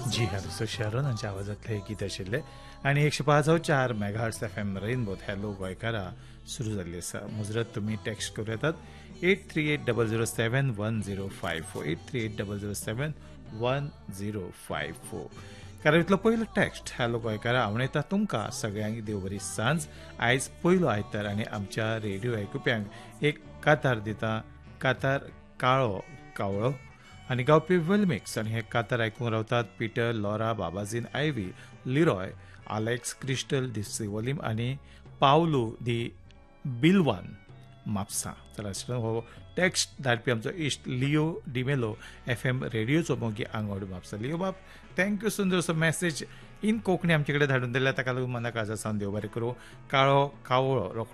जी हाँ दोस्तों, शहरांच्या आवाजातले गीत आशिल्ले आणि 105.4 मेगाहर्ट्ज FM रेनबोत हॅलो गोंयकारा सुरू जाल्ली आसा. मुजरत तुमी टेक्स्ट करूं येतात 8380071054 8380071054. कार्यावळीतलो पयलो टेक्स्ट हॅलो गोंयकारा आवडटा तुमकां सगळ्यांक देव बरी सांज. आयज पयलो आयतार आनी आमच्या रेडिओ आयकुप्यांक एक कातार दिता. कातार काळो कावळो आनी गावपी वेलमिक्स आनी हे कातार आयकूंक रावतात पिटर, लॉरा, बाबाजीन, आयवी, लिरॉय, आलेक्स, क्रिस्टल दी सिवोलिम आनी पावलू दी बिलवान म्हापसा. चला हो टेक्स्ट धाडपी आमचो इश्ट लिओ डिमेलो FM रेडिओचो मोगी आंगवड म्हापसा. लिओ बाब, थँक्यू सुंदर मॅसेज इन कोंकणी आमचे कडेन धाडून दिल्या ताका लागून मनाक आज सावन देव बरें करूं. काळो कावळो